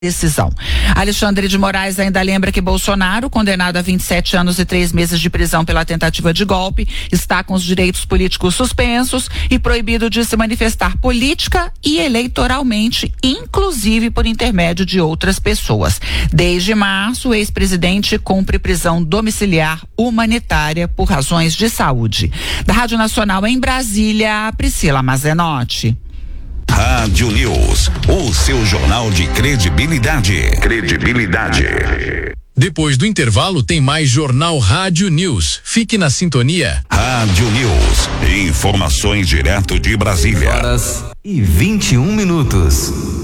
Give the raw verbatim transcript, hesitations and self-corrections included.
decisão. Alexandre de Moraes ainda lembra que Bolsonaro, condenado a vinte e sete anos e três meses de prisão pela tentativa de golpe, está com os direitos políticos suspensos e proibido de se manifestar política e eleitoralmente, inclusive por intermédio de outras pessoas. Desde março, o ex-presidente cumpre prisão domiciliar humanitária por razões de saúde. Da Rádio Nacional em Brasília, Priscila Mazenotti. Rádio News, o seu jornal de credibilidade. Credibilidade. Depois do intervalo tem mais Jornal Rádio News. Fique na sintonia. Rádio News, informações direto de Brasília. Horas e vinte e um minutos.